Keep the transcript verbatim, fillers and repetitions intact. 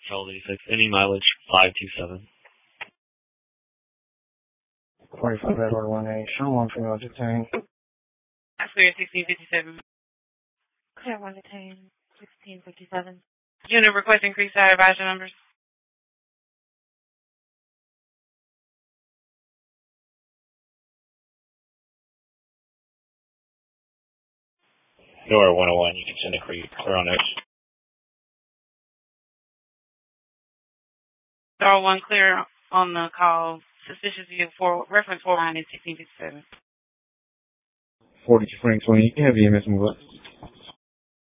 Charles eighty-six. Any mileage five two seven. forty-five Edward one eight. Show one female detained. That's clear sixteen fifty-seven. Clear one detained. sixteen fifty-seven. Unit request increase our advisor numbers. Door one oh one, you can send a clear, clear on this. Door one clear on the call. Suspicious view for reference four line is sixteen fifty-seven. forty-two Frank twenty. You can have E M S move up.